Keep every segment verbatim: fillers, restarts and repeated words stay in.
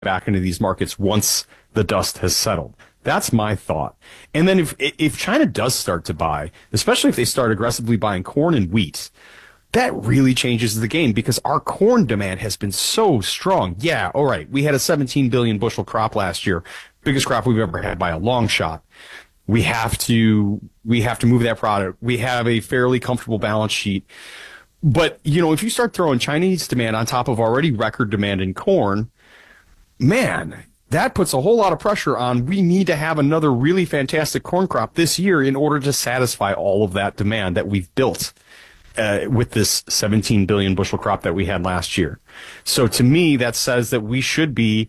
back into these markets once the dust has settled. That's my thought. And then if if China does start to buy, especially if they start aggressively buying corn and wheat, that really changes the game because our corn demand has been so strong. Yeah, all right, we had a seventeen billion bushel crop last year, biggest crop we've ever had by a long shot. We have to we have to move that product. We have a fairly comfortable balance sheet. But, you know, if you start throwing Chinese demand on top of already record demand in corn, man, that puts a whole lot of pressure on. We need to have another really fantastic corn crop this year in order to satisfy all of that demand that we've built uh, with this seventeen billion bushel crop that we had last year. So to me, that says that we should be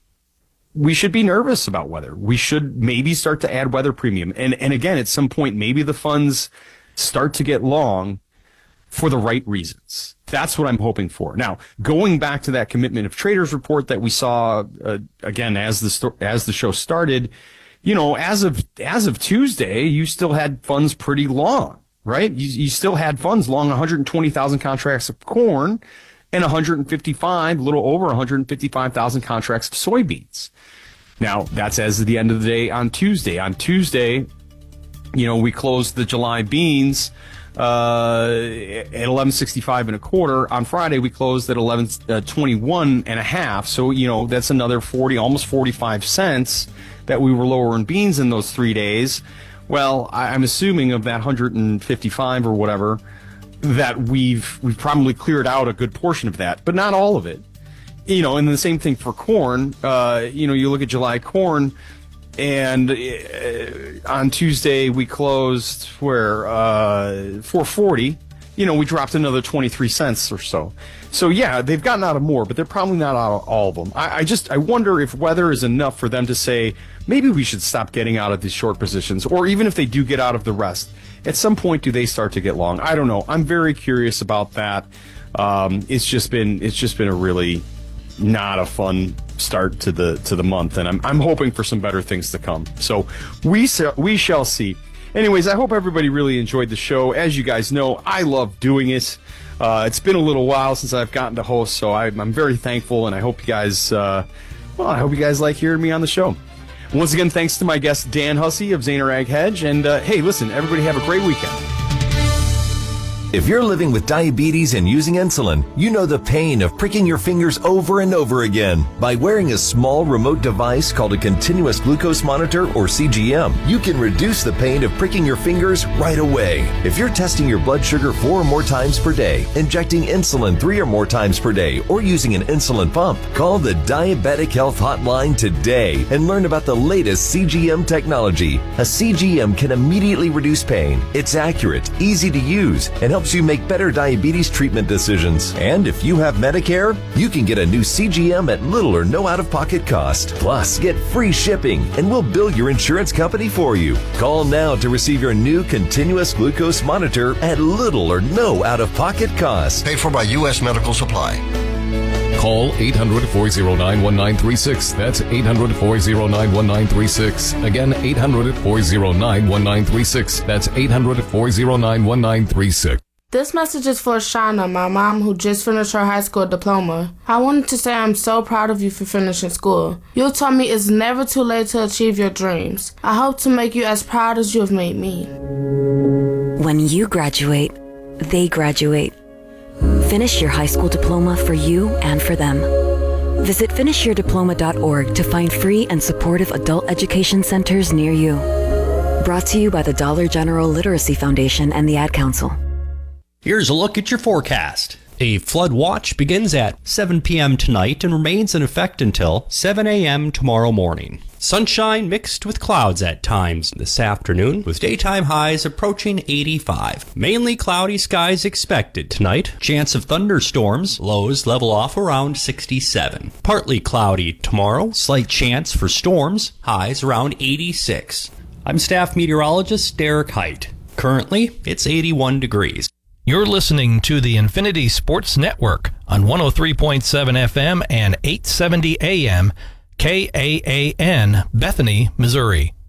we should be nervous about weather. We should maybe start to add weather premium. And and again, at some point, maybe the funds start to get long for the right reasons. That's what I'm hoping for. Now, going back to that commitment of traders report that we saw uh, again as the sto- as the show started, you know, as of as of Tuesday, you still had funds pretty long, right? You, you still had funds long one hundred twenty thousand contracts of corn and one hundred fifty-five, a little over one hundred fifty-five thousand contracts of soybeans. Now, that's as of the end of the day on Tuesday. On Tuesday, you know, we closed the July beans uh at eleven sixty-five and a quarter. On Friday we closed at eleven twenty-one and a half, so you know that's another forty, almost forty-five cents that we were lower in beans in those three days. Well, I'm assuming of that one hundred fifty-five or whatever that we've we've probably cleared out a good portion of that, but not all of it. You know, and the same thing for corn. Uh you know, you look at July corn, and uh, on Tuesday we closed where uh, four forty. You know, we dropped another twenty-three cents or so. So yeah, they've gotten out of more, but they're probably not out of all of them. I, I just I wonder if weather is enough for them to say maybe we should stop getting out of these short positions, or even if they do get out of the rest, at some point do they start to get long? I don't know. I'm very curious about that. Um, it's just been it's just been a really not a fun start to the to the month, and I'm I'm hoping for some better things to come. So we we shall see. Anyways, I hope everybody really enjoyed the show. As you guys know, I love doing it. Uh, it's been a little while since I've gotten to host, so I, I'm very thankful, and I hope you guys uh, well, I hope you guys like hearing me on the show. Once again, thanks to my guest Dan Hussey of Zaner Ag Hedge, and uh, hey, listen, everybody have a great weekend. If you're living with diabetes and using insulin, you know the pain of pricking your fingers over and over again. By wearing a small remote device called a continuous glucose monitor, or C G M, you can reduce the pain of pricking your fingers right away. If you're testing your blood sugar four or more times per day, injecting insulin three or more times per day, or using an insulin pump, call the Diabetic Health Hotline today and learn about the latest C G M technology. A C G M can immediately reduce pain. It's accurate, easy to use, and helps you make better diabetes treatment decisions. And if you have Medicare, you can get a new C G M at little or no out-of-pocket cost. Plus, get free shipping, and we'll bill your insurance company for you. Call now to receive your new continuous glucose monitor at little or no out-of-pocket cost. Paid for by U S Medical Supply. Call eight hundred, four oh nine, one nine three six. That's eight hundred, four oh nine, one nine three six. Again, eight hundred, four oh nine, one nine three six. That's eight hundred, four oh nine, one nine three six. This message is for Shauna, my mom, who just finished her high school diploma. I wanted to say I'm so proud of you for finishing school. You taught me it's never too late to achieve your dreams. I hope to make you as proud as you have made me. When you graduate, they graduate. Finish your high school diploma for you and for them. Visit finish your diploma dot org to find free and supportive adult education centers near you. Brought to you by the Dollar General Literacy Foundation and the Ad Council. Here's a look at your forecast. A flood watch begins at seven p.m. tonight and remains in effect until seven a.m. tomorrow morning. Sunshine mixed with clouds at times this afternoon, with daytime highs approaching eighty-five. Mainly cloudy skies expected tonight. Chance of thunderstorms, lows level off around sixty-seven. Partly cloudy tomorrow, slight chance for storms, highs around eighty-six. I'm staff meteorologist Derek Height. Currently, it's eighty-one degrees. You're listening to the Infinity Sports Network on one oh three point seven F M and eight seventy A M, K A A N, Bethany, Missouri.